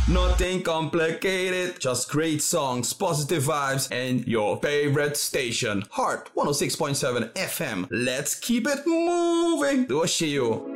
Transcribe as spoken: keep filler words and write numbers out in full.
Nothing complicated, just great songs, positive vibes, and your favorite station, Heart one oh six point seven F M. Let's keep it moving. Do a